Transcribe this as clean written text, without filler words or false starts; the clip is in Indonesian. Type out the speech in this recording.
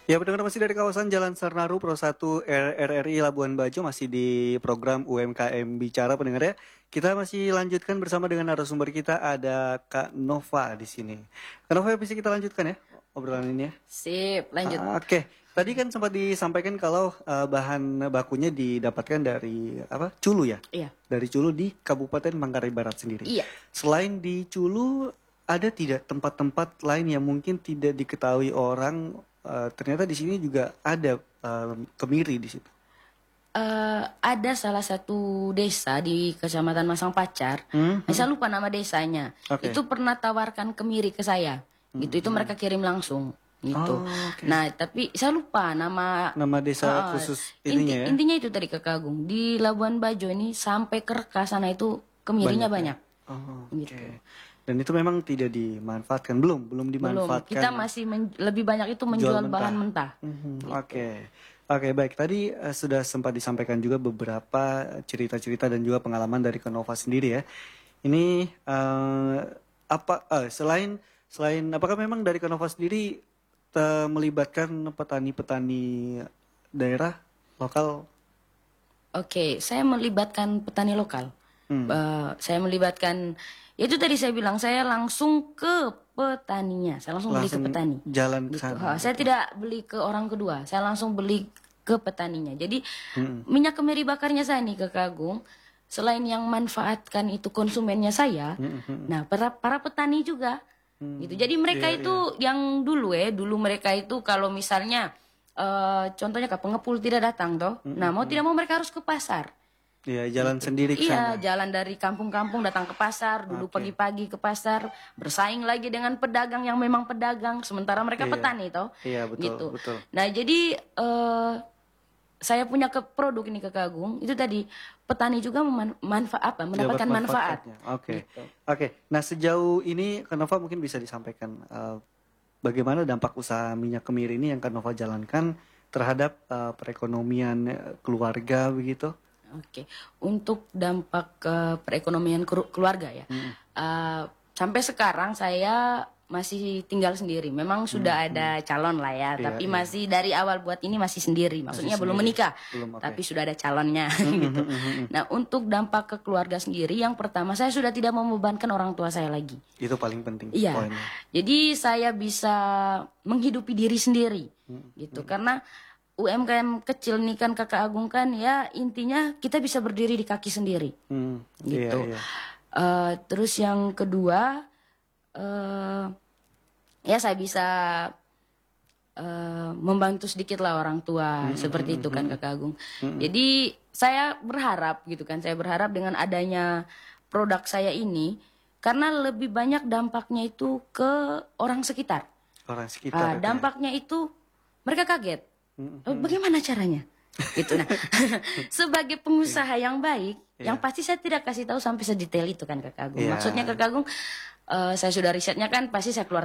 Ya, pendengar masih dari kawasan Jalan Sernaru Pro 1 RRI Labuan Bajo, masih di program UMKM Bicara pendengar ya. Kita masih lanjutkan bersama dengan narasumber kita, ada Kak Nova di sini. Kak Nova, bisa kita lanjutkan ya obrolan ini ya? Sip, lanjut. Oke. Tadi kan sempat disampaikan kalau bahan bakunya didapatkan dari Culu ya? Iya. Dari Culu di Kabupaten Manggarai Barat sendiri. Iya. Selain di Culu, ada tidak tempat-tempat lain yang mungkin tidak diketahui orang? Ternyata di sini juga ada kemiri di situ. Ada salah satu desa di Kecamatan Masang Pacar, saya lupa nama desanya. Oke. Itu pernah tawarkan kemiri ke saya. Itu mereka kirim langsung gitu. Oke. Nah, tapi saya lupa nama Desa khusus ininya ya. Intinya itu tadi Kak Agung. Di Labuan Bajo ini sampai ke sana itu kemirinya banyak. Oh, Gitu. oke. Dan itu memang tidak dimanfaatkan, belum Belum, dimanfaatkan. kita masih lebih banyak itu menjual bahan mentah. Oke. Oke, baik. Tadi sudah sempat disampaikan juga beberapa cerita-cerita dan juga pengalaman dari Kenova sendiri ya. Ini selain apakah memang dari Kenova sendiri melibatkan petani-petani daerah lokal? Oke, saya melibatkan petani lokal. Saya melibatkan, ya itu tadi saya bilang, saya langsung ke petaninya, saya langsung beli ke petani. Jalan ke Gitu. sana. Saya tidak beli ke orang kedua, saya langsung beli ke petaninya. Jadi minyak kemiri bakarnya saya nih ke Kagung, selain yang manfaatkan itu konsumennya saya, nah para petani juga. Gitu. Jadi mereka itu yang dulu mereka itu kalau misalnya contohnya pengepul tidak datang toh, nah mau tidak mau mereka harus ke pasar. Iya, jalan sendiri ke sana. Iya, jalan dari kampung-kampung datang ke pasar, dulu pagi-pagi ke pasar, bersaing lagi dengan pedagang yang memang pedagang, sementara mereka petani toh. Iya, betul, Gitu. betul. Nah, jadi saya punya produk ini ke Kagung, itu tadi petani juga mendapatkan manfaat. Oke. Oke. Nah, sejauh ini Kanova mungkin bisa disampaikan bagaimana dampak usaha minyak kemiri ini yang Kanova jalankan terhadap perekonomian keluarga begitu? Oke, untuk dampak ke perekonomian keluarga ya, sampai sekarang saya masih tinggal sendiri. Memang sudah ada calon lah ya, tapi masih dari awal buat ini masih sendiri. Maksudnya belum menikah, tapi sudah ada calonnya gitu. Nah, untuk dampak ke keluarga sendiri, yang pertama saya sudah tidak membebankan orang tua saya lagi. Itu paling penting. Iya, poinnya. jadi saya bisa menghidupi diri sendiri, gitu. Karena UMKM kecil nih kan Kakak Agung kan ya intinya kita bisa berdiri di kaki sendiri, gitu. Iya. Terus yang kedua, ya saya bisa membantu sedikit lah orang tua seperti itu kan Kakak Agung. Jadi saya berharap gitu kan, saya berharap dengan adanya produk saya ini karena lebih banyak dampaknya itu ke orang sekitar. Orang sekitar. Dampaknya itu mereka kaget. Bagaimana caranya? Gitu. Nah, sebagai pengusaha yang baik, yang pasti saya tidak kasih tahu sampai sedetail itu kan Kakak Agung. Maksudnya Kakak Agung, saya sudah risetnya kan pasti saya keluar